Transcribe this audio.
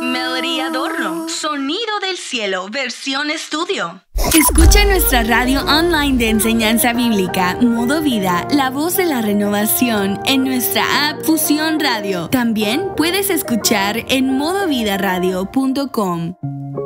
Melody Adorno, Sonido del Cielo, versión estudio. Escucha nuestra radio online de enseñanza bíblica, Modo Vida, la voz de la renovación, en nuestra app Fusión Radio. También puedes escuchar en modovidaradio.com.